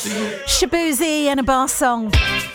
Shaboozey and a bar song.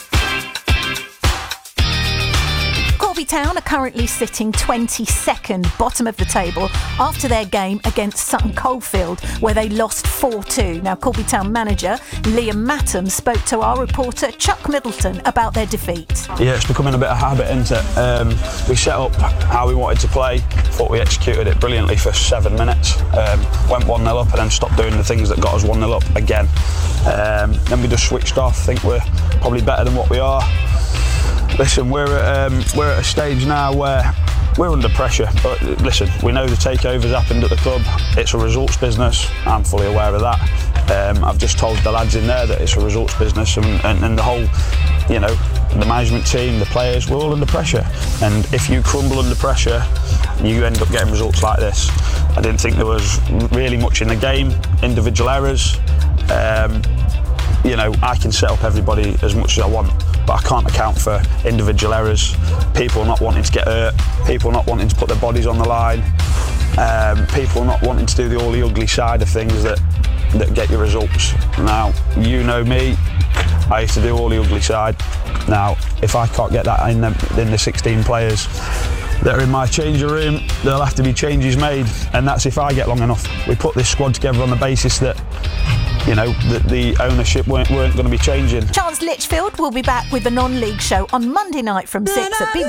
Corby Town are currently sitting 22nd, bottom of the table, after their game against Sutton Coldfield, where they lost 4-2. Now, Corby Town manager Liam Mattam spoke to our reporter Chuck Middleton about their defeat. Yeah, it's becoming a bit of habit, isn't it? We set up how we wanted to play, thought we executed it brilliantly for 7 minutes, went 1-0 up and then stopped doing the things that got us 1-0 up again. Then we just switched off. I think we're probably better than what we are. Listen, we're at a stage now where we're under pressure, but listen, we know the takeover's happened at the club. It's a results business. I'm fully aware of that. I've just told the lads in there that it's a results business, and the whole, you know, the management team, the players, we're all under pressure. And if you crumble under pressure, you end up getting results like this. I didn't think there was really much in the game, individual errors. You know, I can set up everybody as much as I want, but I can't account for individual errors, people not wanting to get hurt, people not wanting to put their bodies on the line, people not wanting to do all the ugly side of things that get you results. Now, you know me, I used to do all the ugly side. Now, if I can't get that in the 16 players that are in my changing room, there'll have to be changes made, and that's if I get long enough. We put this squad together on the basis that, you know, the ownership weren't going to be changing. Charles Litchfield will be back with the non-league show on Monday night from 6 at BBC.